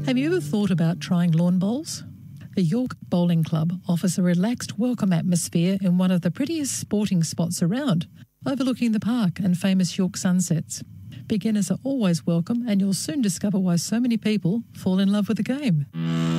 Have you ever thought about trying lawn bowls? The York Bowling Club offers a relaxed, welcome atmosphere in one of the prettiest sporting spots around, overlooking the park and famous York sunsets. Beginners are always welcome, and you'll soon discover why so many people fall in love with the game.